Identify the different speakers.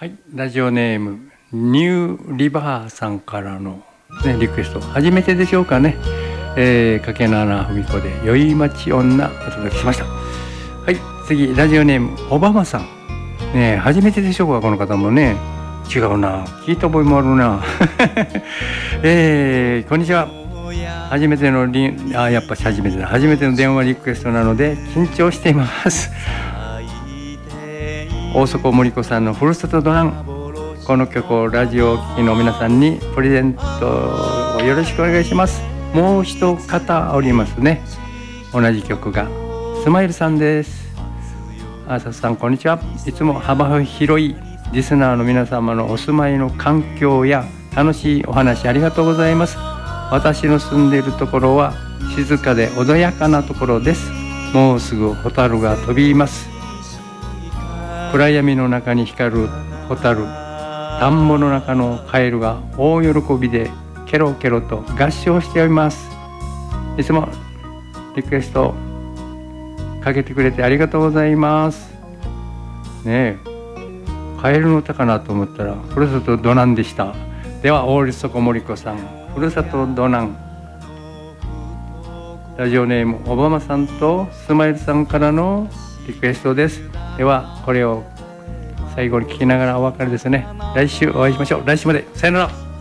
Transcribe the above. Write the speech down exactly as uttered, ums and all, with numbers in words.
Speaker 1: はい、ラジオネームニューリバーさんからの、ね、リクエスト初めてでしょうかね、えー、かけななふみこで宵町女お届けしました。はい、次ラジオネームオバマさん、ね、初めてでしょうかこの方もね。違うな、聞いた覚えもあるなえー、こんにちは。初めてのリあやっぱ初めてだ初めての電話リクエストなので緊張しています大底森子さんのふるさとドラン、この曲をラジオを聴きの皆さんにプレゼントをよろしくお願いします。もう一方おりますね。同じ曲がスマイルさんです。あささんこんにちは。いつも幅広いリスナーの皆様のお住まいの環境や楽しいお話ありがとうございます。私の住んでいるところは静かで穏やかなところです。もうすぐホタルが飛びます。暗闇の中に光るホタル、田んぼの中のカエルが大喜びでケロケロと合唱しております。いつもリクエストかけてくれてありがとうございますね。えカエルの歌かなと思ったらふるさとドナンでした。では大底森子さん、ふるさとドナン。ラジオネームオバマさんとスマイルさんからのリクエストです。ではこれを最後に聞きながらお別れですね。来週お会いしましょう。来週までさよなら。